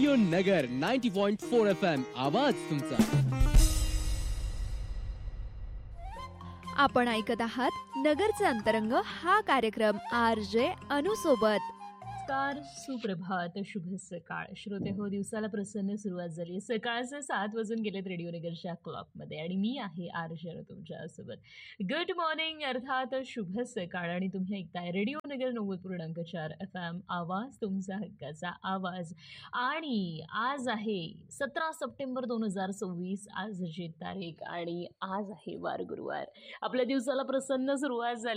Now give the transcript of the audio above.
Radio नगर 90.4 FM आवाज तुमचा. आपण ऐकत आहात नगरचा अंतरंग हा कार्यक्रम RJ अनु सोबत. नमस्कार, सुप्रभात, शुभ सकाळ. श्रोते हो, दिवसाला प्रसन्न सुरुवात झाली. सकाळचे 7 वाजून गेलेत रेडिओ नगरच्या क्लॉकमध्ये आणि मी आहे RJ अनु तुमच्यासोबत. गुड मॉर्निंग, अर्थात शुभ सकाळ. आणि तुम्ही ऐकताय रेडिओ नगर 90.4 FM आवाज तुमचा, हक्काचा आवाज. आणि आज आहे 17 सप्टेंबर 2026, आजची तारीख आणि आज आहे वार गुरुवार. आपल्या दिवसाला प्रसन्न सुरुवात झाली.